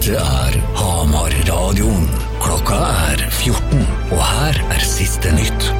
Dette Hamar-radioen. Klokka 14, og her siste nytt.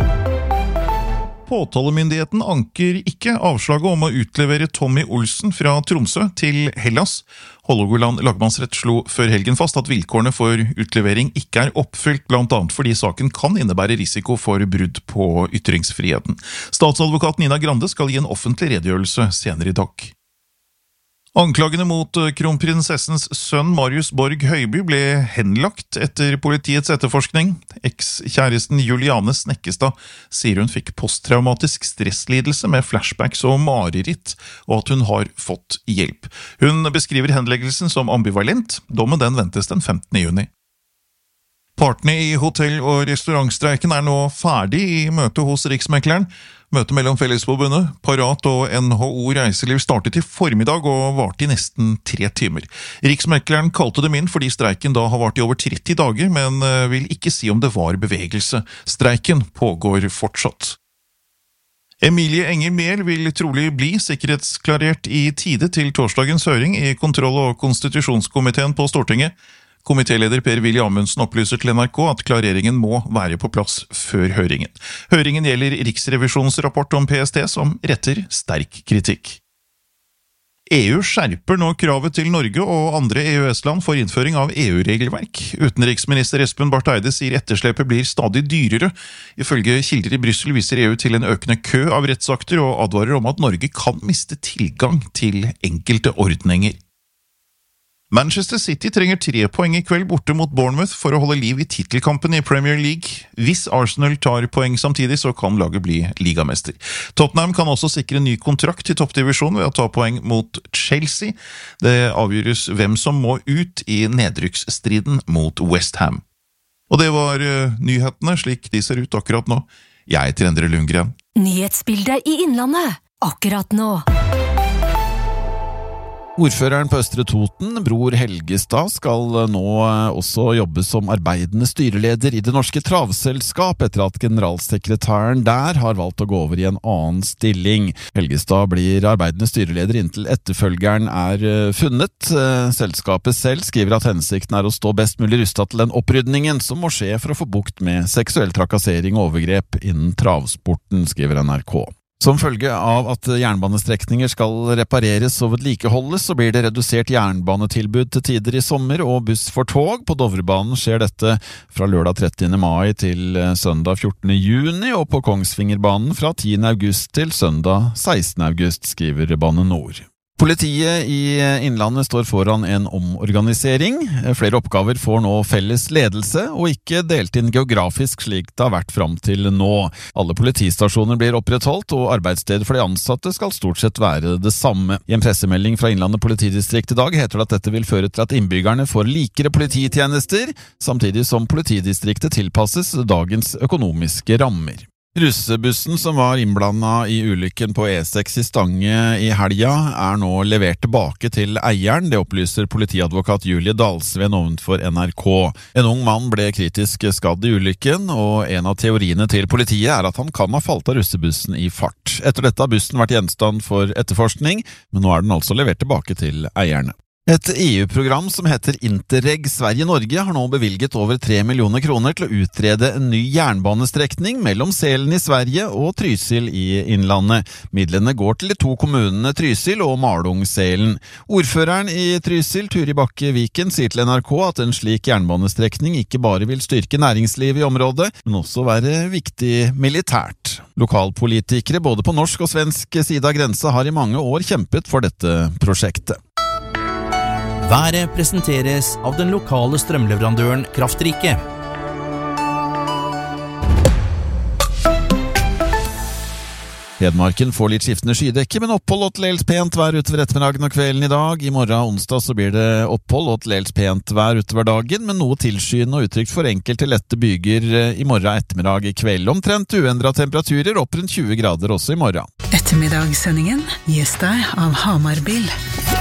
Påtalemyndigheten anker ikke avslaget om å utlevere Tommy Olsen fra Tromsø til Hellas. Hålogaland lagmannsrett slo før helgen fast at vilkårene for utlevering ikke oppfylt, blant annet fordi saken kan innebære risiko for brudd på ytringsfriheten. Statsadvokat Nina Grande skal gi en offentlig redegjørelse senere i dag. Anklagene mot kronprinsessens sønn Marius Borg Høiby ble henlagt etter politiets etterforskning. Ekskjæresten Juliane Snekkestad sier hun fikk posttraumatisk stresslidelse med flashbacks og mareritt, og at hun har fått hjelp. Hun beskriver henleggelsen som ambivalent. Dommen den ventes den 15. juni. Partene i hotell- og restaurantstreiken nå ferdig i møte hos Riksmekleren. Møtet mellom Fellesforbundet, Parat og NHO Reiseliv startet i formiddag og varte i nesten 3 timer. Riksmekleren kalte dem inn fordi streiken da har vart i over 30 dager, men vil ikke si om det var bevegelse. Streiken pågår fortsatt. Emilie Enger Mehl vil trolig bli sikkerhetsklarert i tide til torsdagens høring i kontroll- og konstitusjonskomiteen på Stortinget. Komitéleder Per-Willy Amundsen opplyser til NRK at klareringen må være på plass før høringen. Høringen gjelder Riksrevisjonens rapport om PST som retter sterk kritikk. EU skjerper nå kravet til Norge og andre EØS-land for innføring av EU-regelverk. Utenriksminister Espen Barth Eide sier etterslepet blir stadig dyrere. Ifølge kilder i Brussel viser EU til en økende kø av rettsakter og advarer om at Norge kan miste tilgang til enkelte ordninger. Manchester City trenger 3 poeng i kveld borte mot Bournemouth for å holde liv i titelkampen i Premier League. Hvis Arsenal tar poeng samtidig, så kan laget bli ligamester. Tottenham kan også sikre ny kontrakt i toppdivisjonen ved å ta poeng mot Chelsea. Det avgjøres hvem som må ut i nedrykksstriden mot West Ham. Og det var nyhetene slik de ser ut akkurat nå. Jeg heter Endre Lundgren. Nyhetsbildet i Innlandet, akkurat nå. Ordføreren på Østre Toten, Bror Helgestad, skal nå også jobbe som arbeidende styreleder i Det Norske Travselskap etter at generalsekretæren der har valgt å gå over i en annen stilling. Helgestad blir arbeidende styreleder inntil etterfølgeren funnet. Selskapet selv skriver at hensikten å stå best mulig rustet til den opprydningen som må skje for å få bukt med seksuell trakassering og overgrep innen travsporten, skriver NRK. Som følge av at jernbanestrekninger skal repareres og vedlikeholdes, så blir det redusert jernbanetilbud til tider i sommer og buss for tog. På Dovrebanen skjer dette fra lørdag 30. mai til søndag 14. juni, og på Kongsvingerbanen fra 10. august til søndag 16. august, skriver Bane Nor. Politiet i Innlandet står foran en omorganisering. Flere oppgaver får nå felles ledelse, og ikke delt inn geografisk slik det har vært fram til nå. Alle politistasjoner blir opprettholdt, og arbeidsstedet for de ansatte skal stort sett være det samme. I en pressemelding fra Innlandet politidistrikt i dag heter det at dette vil føre til at innbyggerne får likere polititjenester, samtidig som politidistriktet tilpasses dagens økonomiske rammer. Russebussen som var innblandet i ulykken på E6 i Stange i helga nå levert tilbake til eieren. Det opplyser politiadvokat Julie Dalsven ovenfor NRK. En ung mann ble kritisk skadd i ulykken, og en av teoriene til politiet at han kan ha falt av russebussen i fart. Etter dette har bussen vært gjenstand for etterforskning, men nå den altså levert tilbake til eierne. Et EU-program som heter Interreg Sverige-Norge har nå bevilget over 3 millioner kroner til å utrede en ny jernbanestrekning mellom Selen i Sverige og Trysil i Innlandet. Midlene går til de 2 kommunene Trysil og Malung-Selen. Ordføreren i Trysil, Turi Bakke Viken, sier til NRK at en slik jernbanestrekning ikke bare vil styrke næringslivet i området, men også være viktig militært. Lokalpolitikere både på norsk og svensk side av grensa har i mange år kjempet for dette prosjektet. Været presenteres av den lokale strømleverandøren Kraftrike. Hedmarken får litt skiftende skydekke, men opphold og til dels pent vær utover ettermiddagen og kvelden i dag. I morgen onsdag så blir det opphold og til dels pent vær utover dagen, men noe tilskyende og utrygt for enkelte lette byger i morgen ettermiddag i kveld. Omtrent uendret temperaturer, opp rundt 20 grader også i morgen. Ettermiddagssendingen gis deg av Hamarbil.